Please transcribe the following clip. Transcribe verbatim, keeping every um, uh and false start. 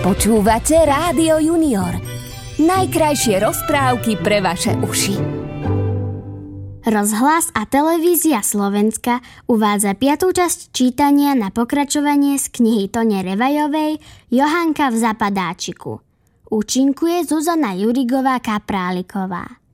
Počúvate Rádio Junior. Najkrajšie rozprávky pre vaše uši. Rozhlas a televízia Slovenska uvádza piatú časť čítania na pokračovanie z knihy Tone Revajovej Johanka v zapadáčiku. Účinkuje Zuzana Jurigová Kapráliková.